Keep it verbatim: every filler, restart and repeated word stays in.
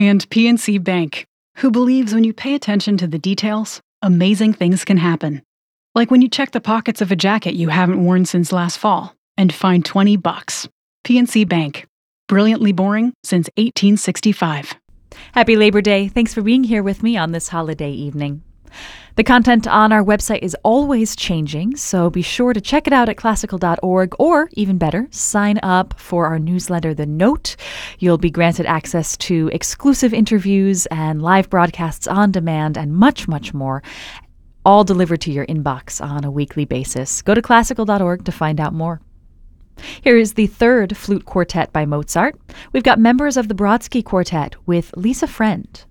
And P N C Bank, who believes when you pay attention to the details, amazing things can happen. Like when you check the pockets of a jacket you haven't worn since last fall and find twenty bucks. P N C Bank. Brilliantly boring since eighteen sixty-five. Happy Labor Day. Thanks for being here with me on this holiday evening. The content on our website is always changing, so be sure to check it out at classical dot org, or even better, sign up for our newsletter, The Note. You'll be granted access to exclusive interviews and live broadcasts on demand and much, much more, all delivered to your inbox on a weekly basis. Go to classical dot org to find out more. Here is the third flute quartet by Mozart. We've got members of the Brodsky Quartet with Lisa Friend.